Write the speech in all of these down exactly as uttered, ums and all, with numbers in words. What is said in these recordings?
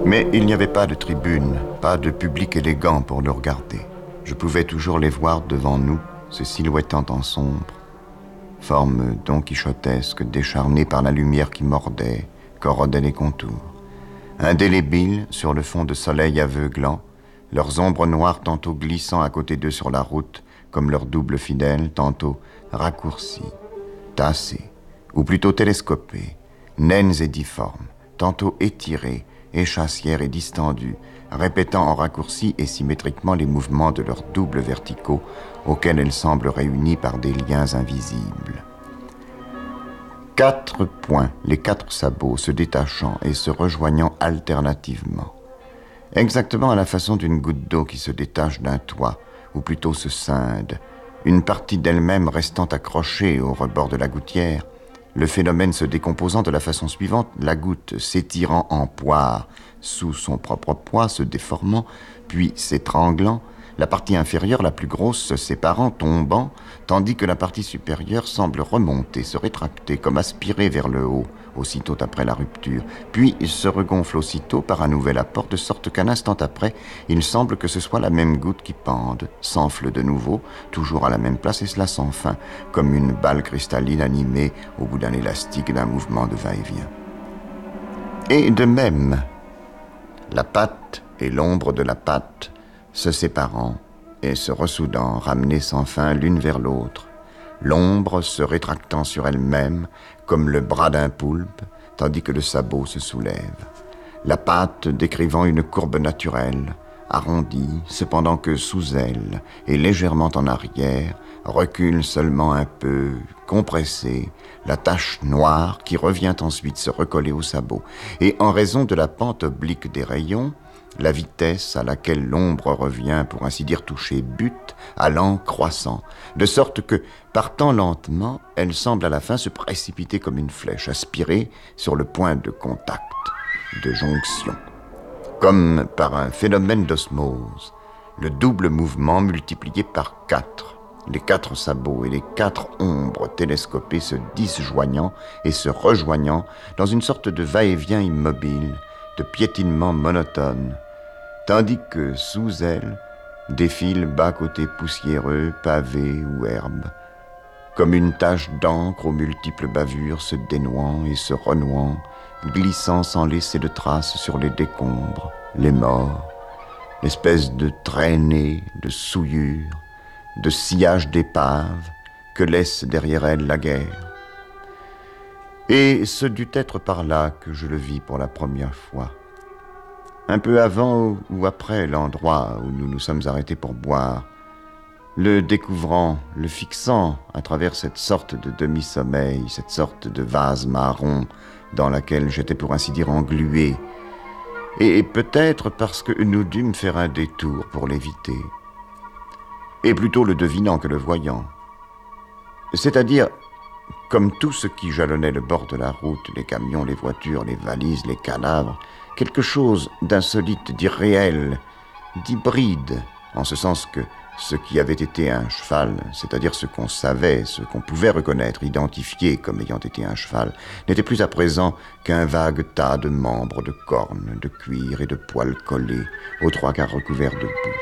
Mais il n'y avait pas de tribune, pas de public élégant pour nous regarder. Je pouvais toujours les voir devant nous, se silhouettant en sombre. Formes donquichotesques, décharnées par la lumière qui mordait, corrodait les contours. Indélébiles sur le fond de soleil aveuglant, leurs ombres noires tantôt glissant à côté d'eux sur la route, comme leurs doubles fidèles, tantôt raccourcis, tassés, ou plutôt télescopés, naines et difformes, tantôt étirés, échassières et distendues, répétant en raccourci et symétriquement les mouvements de leurs doubles verticaux auxquels elles semblent réunies par des liens invisibles. Quatre points, les quatre sabots se détachant et se rejoignant alternativement. Exactement à la façon d'une goutte d'eau qui se détache d'un toit, ou plutôt se scinde, une partie d'elle-même restant accrochée au rebord de la gouttière, le phénomène se décomposant de la façon suivante, la goutte s'étirant en poire sous son propre poids, se déformant, puis s'étranglant, la partie inférieure, la plus grosse, se séparant, tombant, tandis que la partie supérieure semble remonter, se rétracter, comme aspirée vers le haut, aussitôt après la rupture, puis il se regonfle aussitôt par un nouvel apport, de sorte qu'un instant après, il semble que ce soit la même goutte qui pende, s'enfle de nouveau, toujours à la même place, et cela sans fin, comme une balle cristalline animée au bout d'un élastique d'un mouvement de va-et-vient. Et de même, la pâte et l'ombre de la pâte se séparant et se ressoudant, ramenées sans fin l'une vers l'autre, l'ombre se rétractant sur elle-même comme le bras d'un poulpe, tandis que le sabot se soulève. La pâte décrivant une courbe naturelle, arrondie, cependant que sous elle et légèrement en arrière, recule seulement un peu, compressée, la tache noire qui revient ensuite se recoller au sabot. Et en raison de la pente oblique des rayons, la vitesse à laquelle l'ombre revient, pour ainsi dire, toucher but, allant croissant, de sorte que, partant lentement, elle semble à la fin se précipiter comme une flèche, aspirée sur le point de contact, de jonction. Comme par un phénomène d'osmose, le double mouvement multiplié par quatre, les quatre sabots et les quatre ombres télescopées se disjoignant et se rejoignant dans une sorte de va-et-vient immobile, de piétinement monotone, tandis que sous elle défilent bas-côtés poussiéreux, pavés ou herbes, comme une tache d'encre aux multiples bavures se dénouant et se renouant, glissant sans laisser de traces sur les décombres, les morts, l'espèce de traînée, de souillure, de sillage d'épave que laisse derrière elle la guerre. Et ce dut être par là que je le vis pour la première fois. Un peu avant ou après l'endroit où nous nous sommes arrêtés pour boire, le découvrant, le fixant à travers cette sorte de demi-sommeil, cette sorte de vase marron dans laquelle j'étais pour ainsi dire englué, et peut-être parce que nous dûmes faire un détour pour l'éviter, et plutôt le devinant que le voyant, c'est-à-dire comme tout ce qui jalonnait le bord de la route, les camions, les voitures, les valises, les cadavres, quelque chose d'insolite, d'irréel, d'hybride, en ce sens que ce qui avait été un cheval, c'est-à-dire ce qu'on savait, ce qu'on pouvait reconnaître, identifier comme ayant été un cheval, n'était plus à présent qu'un vague tas de membres, de cornes, de cuir et de poils collés, aux trois quarts recouverts de boue.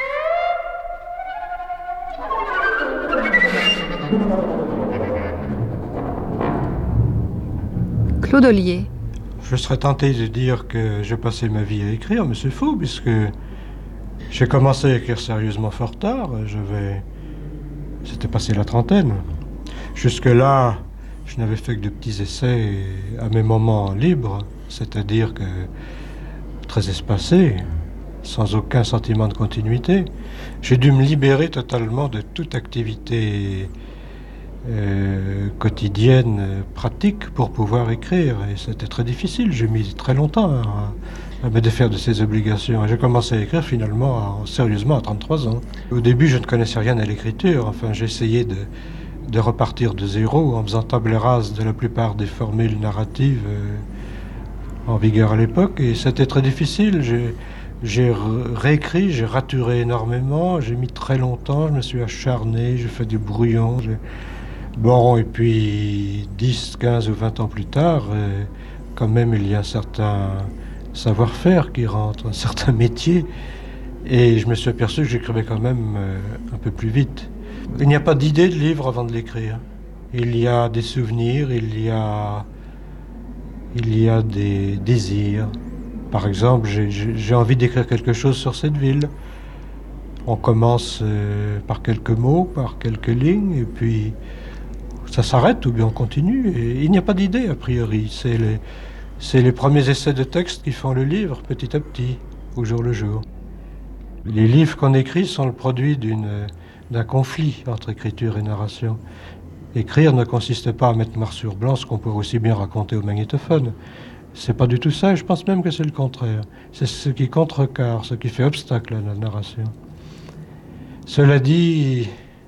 Claude Ollier. Je serais tenté de dire que j'ai passé ma vie à écrire, mais c'est faux, puisque j'ai commencé à écrire sérieusement fort tard. Je vais... C'était passé la trentaine. Jusque-là, je n'avais fait que de petits essais à mes moments libres, c'est-à-dire que très espacés, sans aucun sentiment de continuité. J'ai dû me libérer totalement de toute activité Euh, quotidienne, euh, pratique pour pouvoir écrire, et c'était très difficile. J'ai mis très longtemps à, à me défaire de ces obligations. J'ai commencé à écrire finalement à, sérieusement à trente-trois ans. Au début, je ne connaissais rien à l'écriture. Enfin, j'essayais de, de repartir de zéro en faisant table rase de la plupart des formules narratives euh, en vigueur à l'époque, et c'était très difficile. J'ai, j'ai réécrit, j'ai raturé énormément, j'ai mis très longtemps, je me suis acharné, j'ai fait du brouillon. J'ai... Bon, et puis dix, quinze ou vingt ans plus tard, euh, quand même il y a un certain savoir-faire qui rentre, un certain métier. Et je me suis aperçu que j'écrivais quand même euh, un peu plus vite. Il n'y a pas d'idée de livre avant de l'écrire. Il y a des souvenirs, il y a, il y a des désirs. Par exemple, j'ai, j'ai envie d'écrire quelque chose sur cette ville. On commence euh, par quelques mots, par quelques lignes, et puis ça s'arrête ou bien on continue. Et il n'y a pas d'idée a priori. C'est les, c'est les premiers essais de texte qui font le livre petit à petit, au jour le jour. Les livres qu'on écrit sont le produit d'une, d'un conflit entre écriture et narration. Écrire ne consiste pas à mettre noir sur blanc ce qu'on pourrait aussi bien raconter au magnétophone. C'est pas du tout ça, et je pense même que c'est le contraire. C'est ce qui contrecarre, ce qui fait obstacle à la narration. Cela dit,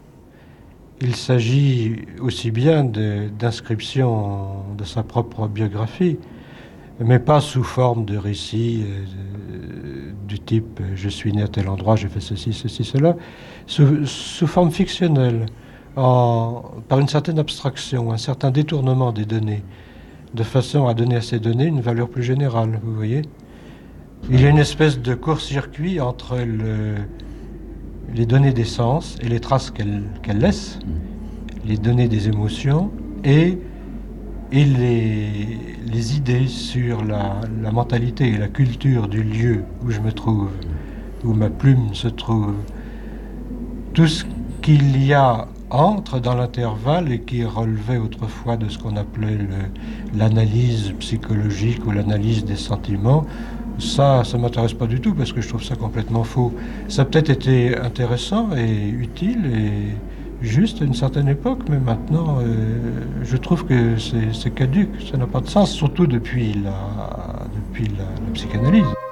il s'agit aussi bien de, d'inscription de sa propre biographie, mais pas sous forme de récit euh, du type « je suis né à tel endroit, j'ai fait ceci, ceci, cela », sous, sous forme fictionnelle, en, par une certaine abstraction, un certain détournement des données, de façon à donner à ces données une valeur plus générale, vous voyez. Il y a une espèce de court-circuit entre le, les données des sens et les traces qu'elles, qu'elles laissent, les données des émotions et et les, les idées sur la, la mentalité et la culture du lieu où je me trouve, où ma plume se trouve. Tout ce qu'il y a entre dans l'intervalle et qui relevait autrefois de ce qu'on appelait le, l'analyse psychologique ou l'analyse des sentiments, ça, ça ne m'intéresse pas du tout parce que je trouve ça complètement faux. Ça a peut-être été intéressant et utile et juste à une certaine époque, mais maintenant, euh, je trouve que c'est, c'est caduc, ça n'a pas de sens, surtout depuis la, depuis la, la psychanalyse.